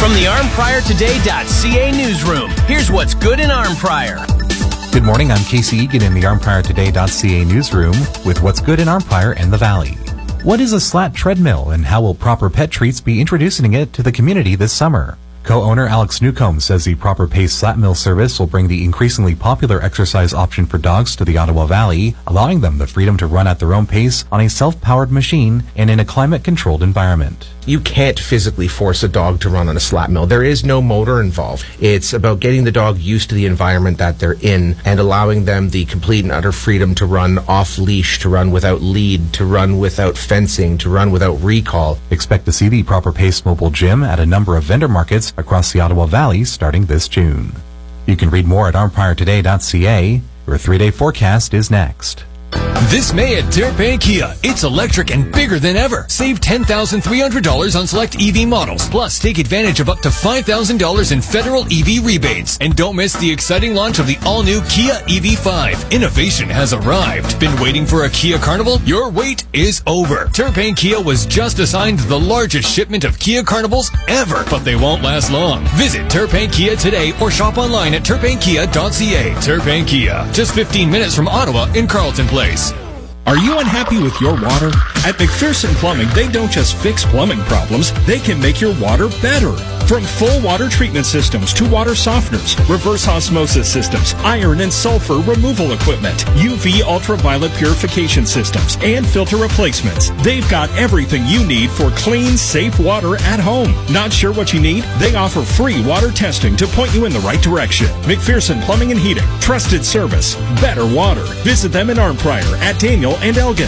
From the ArmPriorToday.ca newsroom, here's what's good in Armprior. Good morning, I'm Casey Egan in the ArmPriorToday.ca newsroom with what's good in Armprior and the Valley. What is a slat treadmill and how will Proper Pet Treats be introducing it to the community this summer? Co-owner Alex Newcomb says the Proper Pace Slat Mill service will bring the increasingly popular exercise option for dogs to the Ottawa Valley, allowing them the freedom to run at their own pace on a self-powered machine and in a climate-controlled environment. You can't physically force a dog to run on a slat mill. There is no motor involved. It's about getting the dog used to the environment that they're in and allowing them the complete and utter freedom to run off leash, to run without lead, to run without fencing, to run without recall. Expect to see the Proper Pace mobile gym at a number of vendor markets across the Ottawa Valley starting this June. You can read more at armpriortoday.ca. Your 3-day forecast is next. This May at Terrapin Kia, it's electric and bigger than ever. Save $10,300 on select EV models. Plus, take advantage of up to $5,000 in federal EV rebates. And don't miss the exciting launch of the all-new Kia EV5. Innovation has arrived. Been waiting for a Kia Carnival? Your wait is over. Terrapin Kia was just assigned the largest shipment of Kia Carnivals ever, but they won't last long. Visit Terrapin Kia today or shop online at terrapinkia.ca. Terrapin Kia, just 15 minutes from Ottawa in Carleton Place. Are you unhappy with your water? At McPherson Plumbing, they don't just fix plumbing problems, they can make your water better. From full water treatment systems to water softeners, reverse osmosis systems, iron and sulfur removal equipment, UV ultraviolet purification systems, and filter replacements. They've got everything you need for clean, safe water at home. Not sure what you need? They offer free water testing to point you in the right direction. McPherson Plumbing and Heating. Trusted service. Better water. Visit them in Armprior at Daniel and Elgin.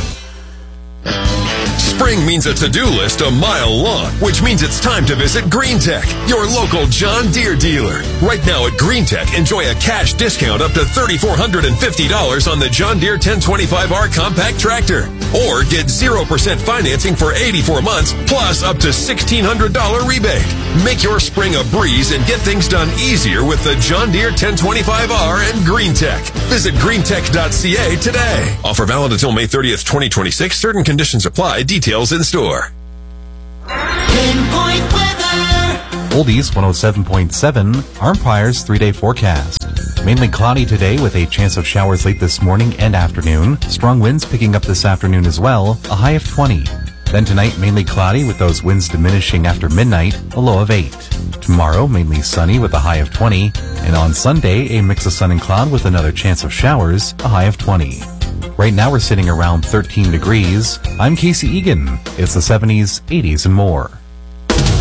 Spring means a to-do list a mile long, which means it's time to visit Green Tech, your local John Deere dealer. Right now at Green Tech, enjoy a cash discount up to $3,450 on the John Deere 1025R compact tractor. Or get 0% financing for 84 months, plus up to $1,600 rebate. Make your spring a breeze and get things done easier with the John Deere 1025R and Green Tech. Visit greentech.ca today. Offer valid until May 30th, 2026. Certain conditions apply. Details in store. Pinpoint weather. Oldies 107.7, Armprior's 3-day forecast. Mainly cloudy today with a chance of showers late this morning and afternoon. Strong winds picking up this afternoon as well, a high of 20. Then tonight, mainly cloudy with those winds diminishing after midnight, a low of 8. Tomorrow, mainly sunny with a high of 20. And on Sunday, a mix of sun and cloud with another chance of showers, a high of 20. Right now we're sitting around 13 degrees. I'm Casey Egan. It's the 70s, 80s, and more.